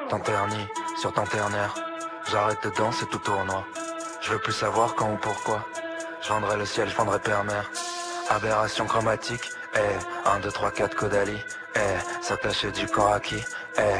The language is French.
Tant terni sur ton ternaire. J'arrête de danser tout tournoi. Je veux plus savoir quand ou pourquoi. Je vendrai le ciel, je vendrai père-mère. Aberration chromatique, 1, 2, 3, 4 Caudalie, s'attacher du corps acquis,